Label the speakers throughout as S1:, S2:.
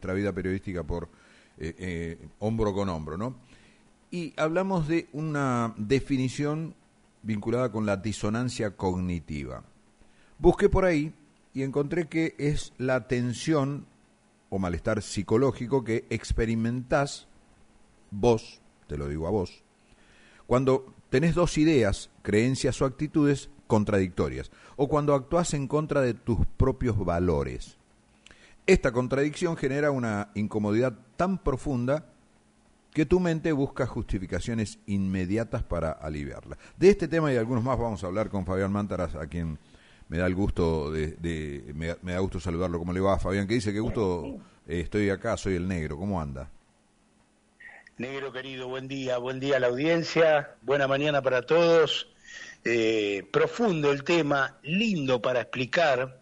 S1: nuestra vida periodística por hombro con hombro, ¿no? Y hablamos de una definición vinculada con la disonancia cognitiva. Busqué por ahí y encontré que es la tensión o malestar psicológico que experimentás vos, te lo digo a vos, cuando tenés dos ideas, creencias o actitudes contradictorias, o cuando actuás en contra de tus propios valores. Esta contradicción genera una incomodidad tan profunda que tu mente busca justificaciones inmediatas para aliviarla. De este tema y algunos más vamos a hablar con Fabián Mántaras, a quien me da el gusto me da gusto saludarlo. ¿Cómo le va, Fabián? ¿Qué dice? Qué gusto, estoy acá, soy el negro. ¿Cómo anda?
S2: Negro querido, buen día a la audiencia, buena mañana para todos. Profundo el tema, lindo para explicar.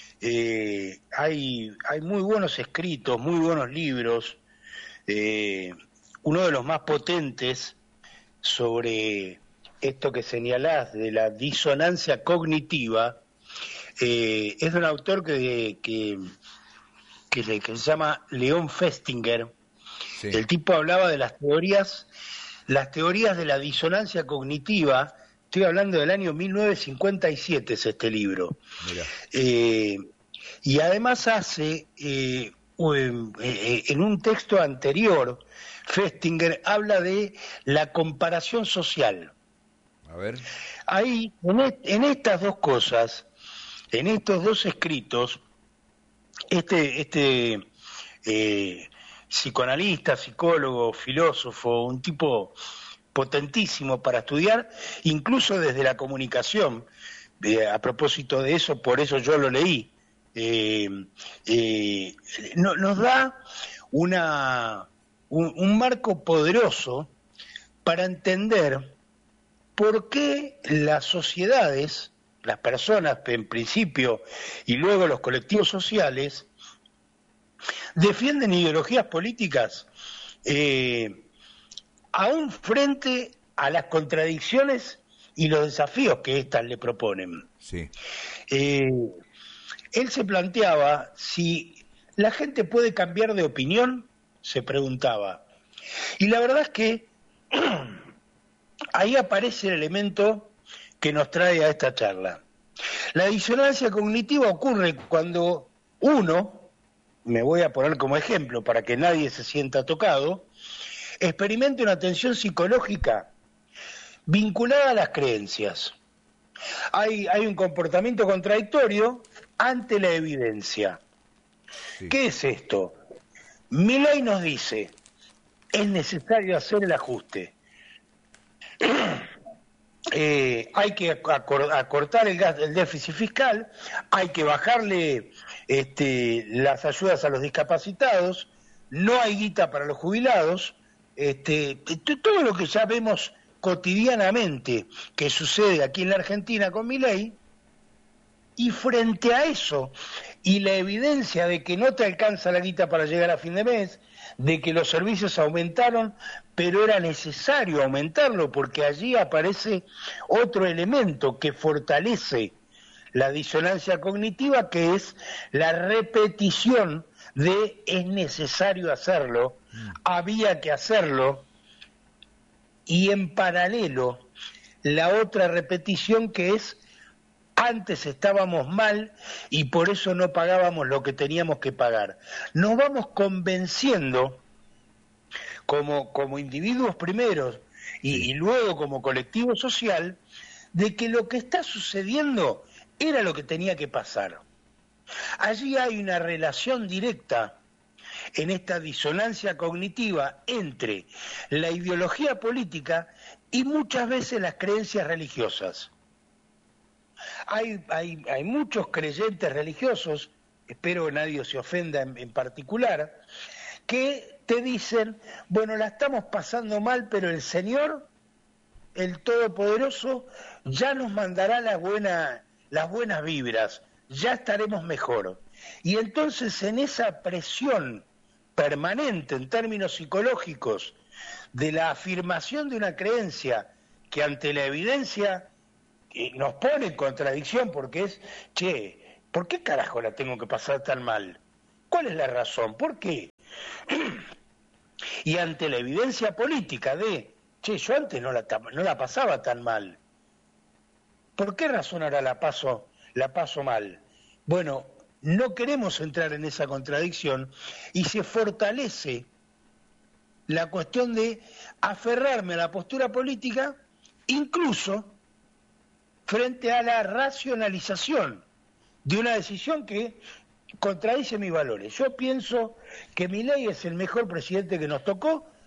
S2: Hay muy buenos escritos, muy buenos libros. Uno de los más potentes sobre esto que señalás de la disonancia cognitiva es de un autor que se llama Leon Festinger. Sí. El tipo hablaba de las teorías de la disonancia cognitiva. Estoy hablando del año 1957, es este libro. Y además hace, en un texto anterior, Festinger habla de la comparación social.
S1: A ver.
S2: Ahí, en estas dos cosas, en estos dos escritos, psicoanalista, psicólogo, filósofo, un tipo potentísimo para estudiar, incluso desde la comunicación. A propósito de eso, por eso yo lo leí. Nos da un marco poderoso para entender por qué las sociedades, las personas en principio y luego los colectivos sociales, defienden ideologías políticas aún frente a las contradicciones y los desafíos que éstas le proponen.
S1: Sí.
S2: Él se planteaba si la gente puede cambiar de opinión, se preguntaba. Y la verdad es que ahí aparece el elemento que nos trae a esta charla. La disonancia cognitiva ocurre cuando uno, me voy a poner como ejemplo para que nadie se sienta tocado, experimenta una tensión psicológica vinculada a las creencias. Hay un comportamiento contradictorio ante la evidencia. Sí. ¿Qué es esto? Milei nos dice, es necesario hacer el ajuste. Hay que acortar el déficit fiscal, hay que bajarle las ayudas a los discapacitados, no hay guita para los jubilados, todo lo que ya vemos cotidianamente que sucede aquí en la Argentina con Milei, y frente a eso, y la evidencia de que no te alcanza la guita para llegar a fin de mes, de que los servicios aumentaron, pero era necesario aumentarlo, porque allí aparece otro elemento que fortalece la disonancia cognitiva, que es la repetición de es necesario hacerlo, había que hacerlo, y en paralelo la otra repetición que es antes estábamos mal y por eso no pagábamos lo que teníamos que pagar. Nos vamos convenciendo como individuos primeros y luego como colectivo social de que lo que está sucediendo era lo que tenía que pasar. Allí hay una relación directa en esta disonancia cognitiva entre la ideología política y muchas veces las creencias religiosas. Hay muchos creyentes religiosos, espero que nadie se ofenda en particular, que te dicen, bueno, la estamos pasando mal, pero el Señor, el Todopoderoso, ya nos mandará las buenas vibras, ya estaremos mejor. Y entonces en esa presión permanente en términos psicológicos de la afirmación de una creencia que ante la evidencia nos pone en contradicción, porque es, ¿por qué carajo la tengo que pasar tan mal? ¿Cuál es la razón? ¿Por qué? Y ante la evidencia política de, che, yo antes no la pasaba tan mal, ¿por qué razón ahora la paso mal? Bueno, no queremos entrar en esa contradicción y se fortalece la cuestión de aferrarme a la postura política, incluso frente a la racionalización de una decisión que contradice mis valores. Yo pienso que Milei es el mejor presidente que nos tocó,